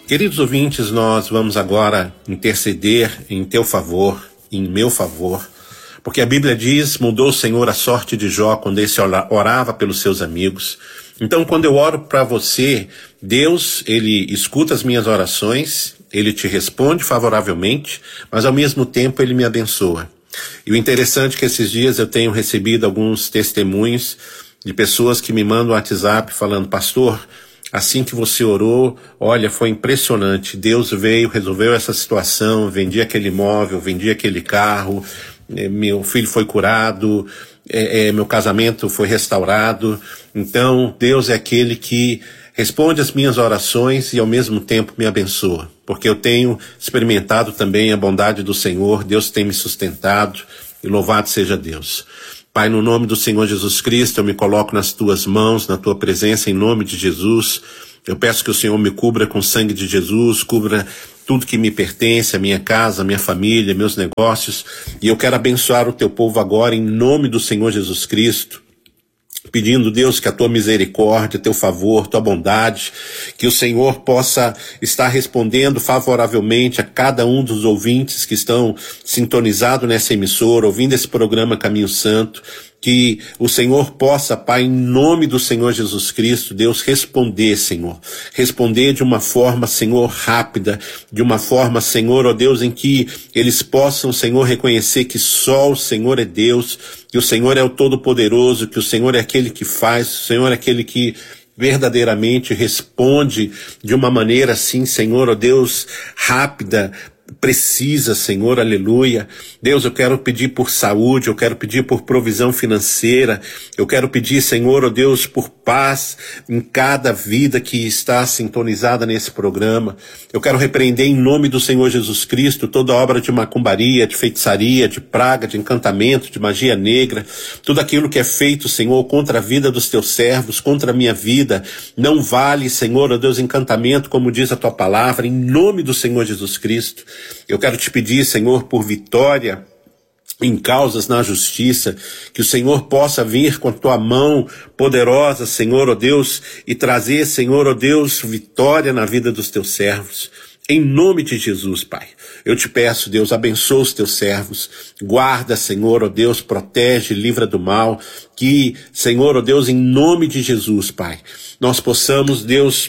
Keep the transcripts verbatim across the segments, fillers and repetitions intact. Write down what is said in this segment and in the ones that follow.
Queridos ouvintes, nós vamos agora interceder em teu favor, em meu favor, porque a Bíblia diz, mudou o Senhor a sorte de Jó quando esse orava pelos seus amigos. Então, quando eu oro para você, Deus, ele escuta as minhas orações, ele te responde favoravelmente, mas ao mesmo tempo ele me abençoa. E o interessante é que esses dias eu tenho recebido alguns testemunhos de pessoas que me mandam um WhatsApp falando, pastor, assim que você orou, olha, foi impressionante, Deus veio, resolveu essa situação, vendi aquele imóvel, vendi aquele carro, meu filho foi curado, é, é, meu casamento foi restaurado. Então Deus é aquele que responde as minhas orações e ao mesmo tempo me abençoa, porque eu tenho experimentado também a bondade do Senhor, Deus tem me sustentado e louvado seja Deus. Pai, no nome do Senhor Jesus Cristo, eu me coloco nas tuas mãos, na tua presença, em nome de Jesus. Eu peço que o Senhor me cubra com o sangue de Jesus, cubra tudo que me pertence, a minha casa, a minha família, meus negócios. E eu quero abençoar o teu povo agora, em nome do Senhor Jesus Cristo. Pedindo, Deus, que a tua misericórdia, teu favor, tua bondade, que o Senhor possa estar respondendo favoravelmente a cada um dos ouvintes que estão sintonizados nessa emissora, ouvindo esse programa Caminho Santo, que o Senhor possa, Pai, em nome do Senhor Jesus Cristo, Deus, responder, Senhor, responder de uma forma, Senhor, rápida, de uma forma, Senhor, ó Deus, em que eles possam, Senhor, reconhecer que só o Senhor é Deus, que o Senhor é o Todo-Poderoso, que o Senhor é aquele que faz, o Senhor é aquele que verdadeiramente responde de uma maneira assim, Senhor, ó Deus, rápida, precisa, Senhor, aleluia. Deus, eu quero pedir por saúde, eu quero pedir por provisão financeira, eu quero pedir, Senhor, ó Deus, por paz em cada vida que está sintonizada nesse programa. Eu quero repreender em nome do Senhor Jesus Cristo toda obra de macumbaria, de feitiçaria, de praga, de encantamento, de magia negra, tudo aquilo que é feito, Senhor, contra a vida dos teus servos, contra a minha vida, não vale, Senhor, ó Deus, encantamento, como diz a tua palavra, em nome do Senhor Jesus Cristo. Eu quero te pedir, Senhor, por vitória em causas na justiça, que o Senhor possa vir com a tua mão poderosa, Senhor, ó Deus, e trazer, Senhor, ó Deus, vitória na vida dos teus servos. Em nome de Jesus, Pai, eu te peço, Deus, abençoa os teus servos, guarda, Senhor, ó Deus, protege, livra do mal, que, Senhor, ó Deus, em nome de Jesus, Pai, nós possamos, Deus,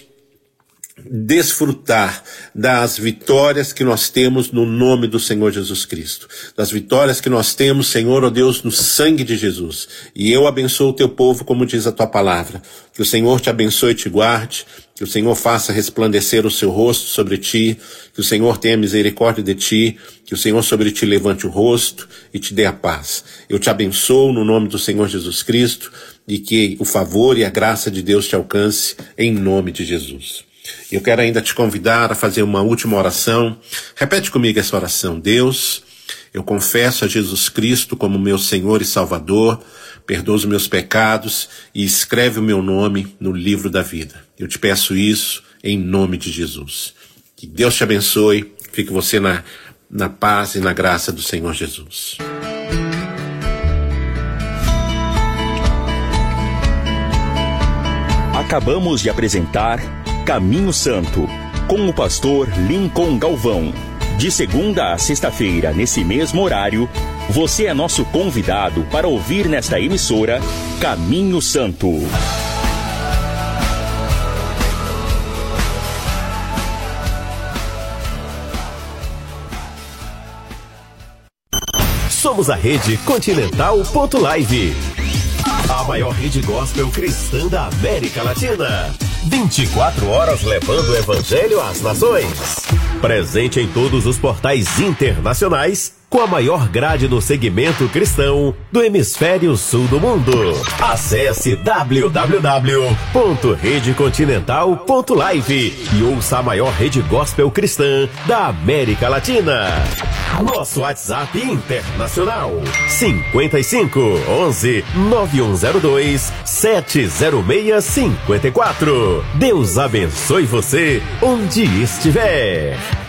desfrutar das vitórias que nós temos no nome do Senhor Jesus Cristo, das vitórias que nós temos, Senhor, ó Deus, no sangue de Jesus. E eu abençoo o teu povo, como diz a tua palavra, que o Senhor te abençoe e te guarde, que o Senhor faça resplandecer o seu rosto sobre ti, que o Senhor tenha misericórdia de ti, que o Senhor sobre ti levante o rosto e te dê a paz. Eu te abençoo no nome do Senhor Jesus Cristo e que o favor e a graça de Deus te alcance em nome de Jesus. Eu quero ainda te convidar a fazer uma última oração. Repete comigo essa oração. Deus, eu confesso a Jesus Cristo como meu Senhor e Salvador, perdoa os meus pecados e escreve o meu nome no livro da vida. Eu te peço isso em nome de Jesus. Que Deus te abençoe, fique você na, na paz e na graça do Senhor Jesus. Acabamos de apresentar Caminho Santo, com o pastor Lincoln Galvão. De segunda a sexta-feira, nesse mesmo horário, você é nosso convidado para ouvir nesta emissora Caminho Santo. Somos a Rede Continental ponto live, a maior rede gospel cristã da América Latina. vinte e quatro horas levando o evangelho às nações. Presente em todos os portais internacionais, com a maior grade no segmento cristão do hemisfério sul do mundo. Acesse w w w ponto rede continental ponto live e ouça a maior rede gospel cristã da América Latina. Nosso WhatsApp internacional cinquenta e cinco, onze, nove um zero dois, sete zero seis cinco quatro. Deus abençoe você onde estiver.